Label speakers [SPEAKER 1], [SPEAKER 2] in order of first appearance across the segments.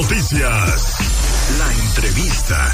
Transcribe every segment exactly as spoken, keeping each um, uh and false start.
[SPEAKER 1] Noticias, la entrevista.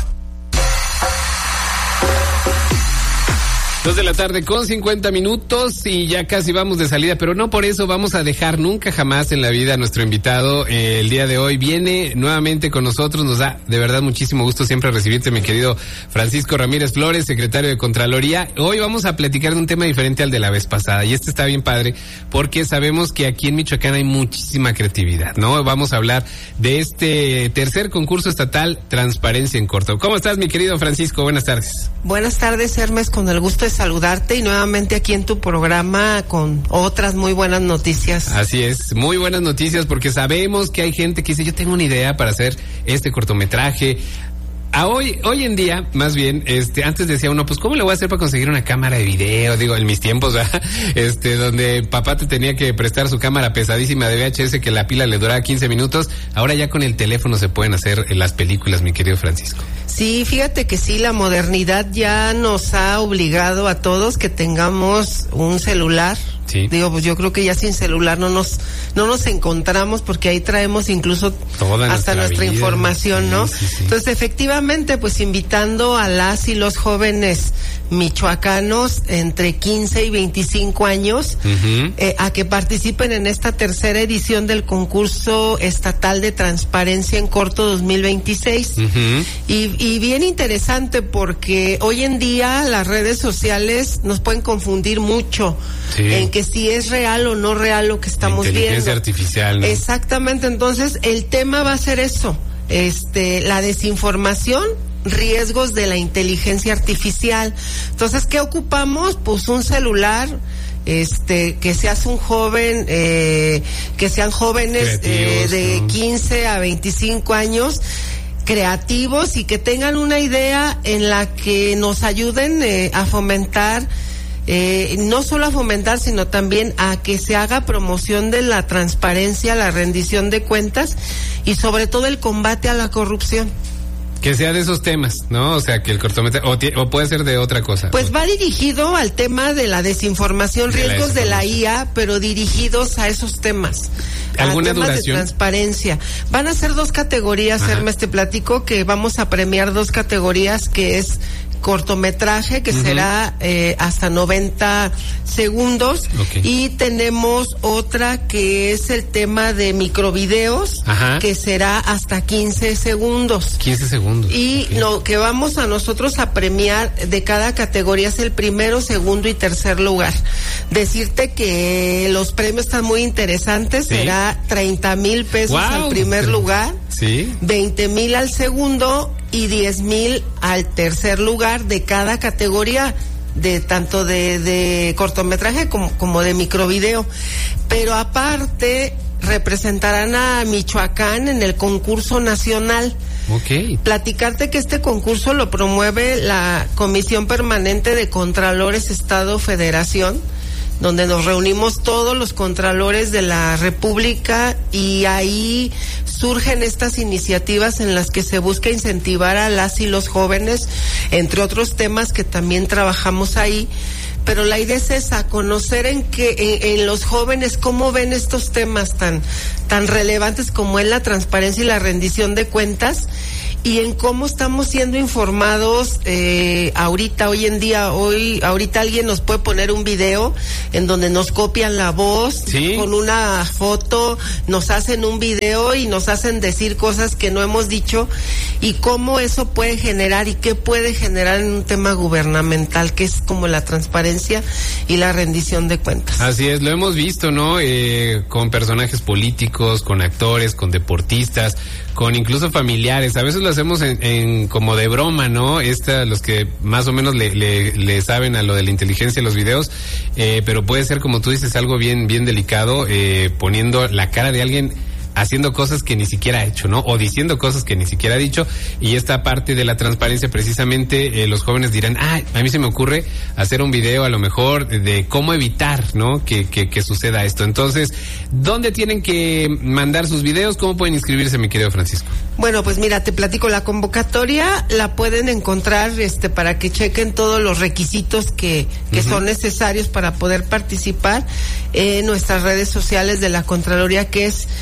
[SPEAKER 2] Dos de la tarde con cincuenta minutos y ya casi vamos de salida, pero no por eso vamos a dejar nunca jamás en la vida a nuestro invitado. Eh, el día de hoy viene nuevamente con nosotros, nos da de verdad muchísimo gusto siempre recibirte, mi querido Francisco Ramírez Flores, secretario de Contraloría. Hoy vamos a platicar de un tema diferente al de la vez pasada y este está bien padre porque sabemos que aquí en Michoacán hay muchísima creatividad, ¿no? Vamos a hablar de este tercer concurso estatal Transparencia en Corto. ¿Cómo estás, mi querido Francisco? Buenas tardes.
[SPEAKER 3] Buenas tardes, Hermes, con el gusto de saludarte y nuevamente aquí en tu programa con otras muy buenas noticias.
[SPEAKER 2] Así es, muy buenas noticias porque sabemos que hay gente que dice, yo tengo una idea para hacer este cortometraje. A hoy, hoy en día, más bien, este, antes decía uno, pues, ¿cómo le voy a hacer para conseguir una cámara de video? Digo, en mis tiempos, ¿verdad? Este, donde papá te tenía que prestar su cámara pesadísima de V H S que la pila le duraba quince minutos. Ahora ya con el teléfono se pueden hacer las películas, mi querido Francisco.
[SPEAKER 3] Sí, fíjate que sí, la modernidad ya nos ha obligado a todos que tengamos un celular.
[SPEAKER 2] Sí.
[SPEAKER 3] Digo, pues yo creo que ya sin celular no nos no nos encontramos porque ahí traemos incluso
[SPEAKER 2] Toda
[SPEAKER 3] hasta nuestra, nuestra información, sí, ¿no?
[SPEAKER 2] Sí, sí.
[SPEAKER 3] Entonces, efectivamente, pues invitando a las y los jóvenes michoacanos entre quince y veinticinco años uh-huh. eh, a que participen en esta tercera edición del concurso estatal de Transparencia en Corto dos mil veintiséis. Uh-huh. Y, y bien interesante porque hoy en día las redes sociales nos pueden confundir mucho sí. en que si es real o no real lo que estamos viendo.
[SPEAKER 2] Inteligencia artificial, ¿no?
[SPEAKER 3] Exactamente, entonces el tema va a ser eso, este, la desinformación, riesgos de la inteligencia artificial. Entonces, ¿qué ocupamos? Pues un celular, este, que seas un joven, eh, que sean jóvenes eh, de ¿no? quince a veinticinco años, creativos y que tengan una idea en la que nos ayuden eh, a fomentar Eh, no solo a fomentar, sino también a que se haga promoción de la transparencia, la rendición de cuentas y sobre todo el combate a la corrupción.
[SPEAKER 2] Que sea de esos temas, ¿no? O sea, que el cortometraje, o, o puede ser de otra cosa.
[SPEAKER 3] Pues va dirigido al tema de la desinformación, de riesgos la de la I A, pero dirigidos a esos temas.
[SPEAKER 2] ¿Alguna
[SPEAKER 3] a temas
[SPEAKER 2] duración?
[SPEAKER 3] De transparencia. Van a ser dos categorías, Ajá. Hermes, te platico que vamos a premiar dos categorías, que es cortometraje, que uh-huh. será eh, hasta noventa segundos, okay. y tenemos otra que es el tema de microvideos, Ajá. que será hasta quince segundos.
[SPEAKER 2] quince segundos.
[SPEAKER 3] Y okay. lo que vamos a nosotros a premiar de cada categoría es el primero, segundo y tercer lugar. Decirte que los premios están muy interesantes, ¿sí? Será treinta mil pesos wow. al primer lugar,
[SPEAKER 2] ¿sí?
[SPEAKER 3] veinte mil al segundo y diez mil al tercer lugar de cada categoría, de tanto de, de cortometraje como, como de microvideo. Pero aparte representarán a Michoacán en el concurso nacional.
[SPEAKER 2] Okay.
[SPEAKER 3] Platicarte que este concurso lo promueve la Comisión Permanente de Contralores Estado Federación, donde nos reunimos todos los contralores de la República y ahí surgen estas iniciativas en las que se busca incentivar a las y los jóvenes, entre otros temas que también trabajamos ahí. Pero la idea es esa, conocer en que en, en los jóvenes cómo ven estos temas tan tan relevantes como es la transparencia y la rendición de cuentas, y en cómo estamos siendo informados eh, ahorita, hoy en día, hoy ahorita alguien nos puede poner un video en donde nos copian la voz, ¿sí? Con una foto, nos hacen un video y nos hacen decir cosas que no hemos dicho, y cómo eso puede generar y qué puede generar en un tema gubernamental que es como la transparencia y la rendición de cuentas.
[SPEAKER 2] Así es, lo hemos visto, ¿no? Eh, con personajes políticos, con actores, con deportistas, con incluso familiares. A veces lo hacemos en, en como de broma, ¿no? Esta, los que más o menos le, le, le saben a lo de la inteligencia de los videos, eh, pero puede ser, como tú dices, algo bien, bien delicado, eh, poniendo la cara de alguien haciendo cosas que ni siquiera ha hecho, ¿no? O diciendo cosas que ni siquiera ha dicho, y esta parte de la transparencia precisamente, eh, los jóvenes dirán, ah, a mí se me ocurre hacer un video a lo mejor de, de cómo evitar, ¿no? Que, que, que suceda esto. Entonces, ¿dónde tienen que mandar sus videos? ¿Cómo pueden inscribirse, mi querido Francisco?
[SPEAKER 3] Bueno, pues mira, te platico, la convocatoria la pueden encontrar este para que chequen todos los requisitos que, que uh-huh. son necesarios para poder participar en nuestras redes sociales de la Contraloría, que es eh,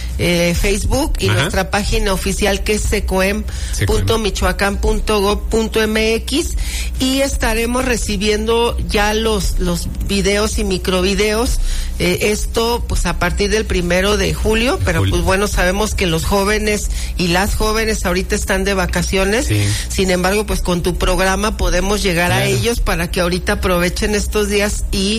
[SPEAKER 3] eh, Facebook y
[SPEAKER 2] Ajá.
[SPEAKER 3] nuestra página oficial que es secoem punto michoacán punto gob punto mx, y estaremos recibiendo ya los los videos y microvideos, eh, esto pues a partir del primero de julio, pero
[SPEAKER 2] Julio.
[SPEAKER 3] pues bueno, sabemos que los jóvenes y las jóvenes ahorita están de vacaciones,
[SPEAKER 2] sí.
[SPEAKER 3] Sin embargo pues con tu programa podemos llegar claro. a ellos para que ahorita aprovechen estos días y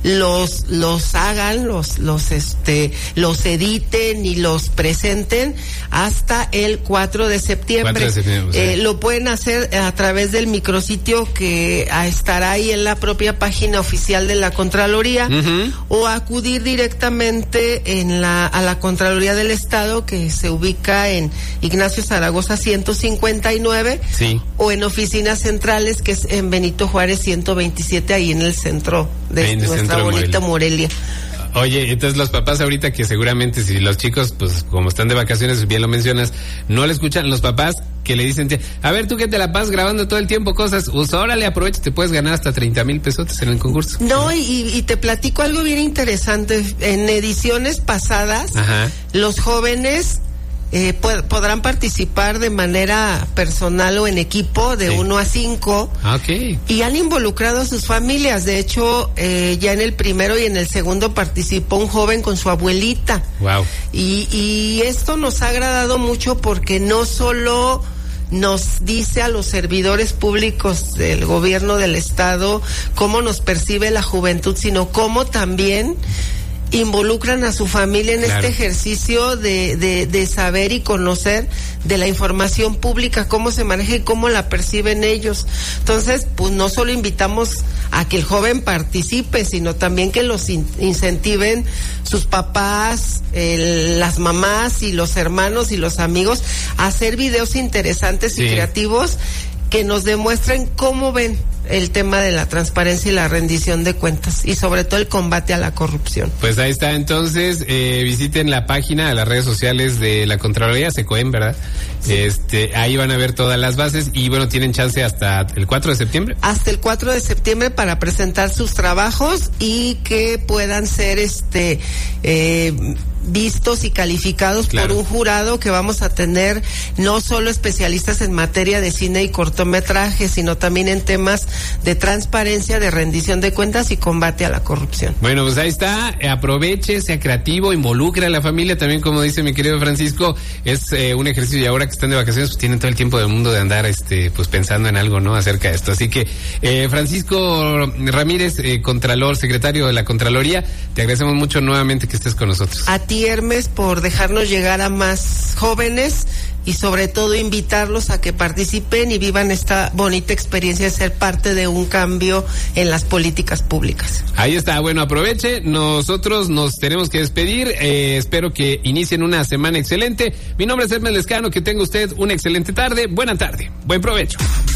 [SPEAKER 3] los los hagan, los los este los editen y los presenten hasta el cuatro de septiembre.
[SPEAKER 2] cuatro de septiembre,
[SPEAKER 3] eh,
[SPEAKER 2] sí.
[SPEAKER 3] Lo pueden hacer a través del micrositio que ah, estará ahí en la propia página oficial de la Contraloría, uh-huh. o acudir directamente en la a la Contraloría del Estado, que se ubica en Ignacio Zaragoza ciento cincuenta y nueve,
[SPEAKER 2] sí.
[SPEAKER 3] o en oficinas centrales, que es en Benito Juárez ciento veintisiete, ahí en el centro de
[SPEAKER 2] en
[SPEAKER 3] nuestra
[SPEAKER 2] centro
[SPEAKER 3] bonita Morelia.
[SPEAKER 2] Morelia. Oye, entonces los papás ahorita que seguramente si los chicos, pues como están de vacaciones, bien lo mencionas, no le escuchan, los papás que le dicen, a ver, tú que te la pasas grabando todo el tiempo cosas, pues órale, aprovecha, te puedes ganar hasta treinta mil pesos en el concurso.
[SPEAKER 3] No, y, y te platico algo bien interesante. En ediciones pasadas, ajá. los jóvenes Eh, pod- podrán participar de manera personal o en equipo de uno sí. a cinco,
[SPEAKER 2] okay.
[SPEAKER 3] y han involucrado a sus familias. De hecho, eh, ya en el primero y en el segundo participó un joven con su abuelita.
[SPEAKER 2] Wow.
[SPEAKER 3] Y, y esto nos ha agradado mucho porque no solo nos dice a los servidores públicos del gobierno del estado cómo nos percibe la juventud, sino cómo también involucran a su familia en claro. este ejercicio de, de, de saber y conocer de la información pública, cómo se maneja y cómo la perciben ellos. Entonces, pues no solo invitamos a que el joven participe, sino también que los in- incentiven sus papás, el, las mamás y los hermanos y los amigos a hacer videos interesantes sí. y creativos que nos demuestren cómo ven el tema de la transparencia y la rendición de cuentas, y sobre todo el combate a la corrupción.
[SPEAKER 2] Pues ahí está, entonces eh, visiten la página, las redes sociales de la Contraloría, SECOEM, ¿verdad? Sí. Este, ahí van a ver todas las bases y bueno, tienen chance hasta el cuatro de septiembre.
[SPEAKER 3] Hasta el cuatro de septiembre para presentar sus trabajos y que puedan ser este eh, vistos y calificados claro. por un jurado que vamos a tener, no solo especialistas en materia de cine y cortometraje, sino también en temas de transparencia, de rendición de cuentas y combate a la corrupción.
[SPEAKER 2] Bueno, pues ahí está, aproveche, sea creativo, involucre a la familia, también como dice mi querido Francisco, es eh, un ejercicio, y ahora que están de vacaciones, pues tienen todo el tiempo del mundo de andar este pues pensando en algo, ¿no?, acerca de esto. Así que, eh, Francisco Ramírez, eh, Contralor, secretario de la Contraloría, te agradecemos mucho nuevamente que estés con nosotros.
[SPEAKER 3] A ti, Hermes, por dejarnos llegar a más jóvenes y sobre todo invitarlos a que participen y vivan esta bonita experiencia de ser parte de un cambio en las políticas públicas.
[SPEAKER 2] Ahí está, bueno, aproveche, nosotros nos tenemos que despedir, eh, espero que inicien una semana excelente. Mi nombre es Hermes Lescano, que tenga usted una excelente tarde, buena tarde, buen provecho.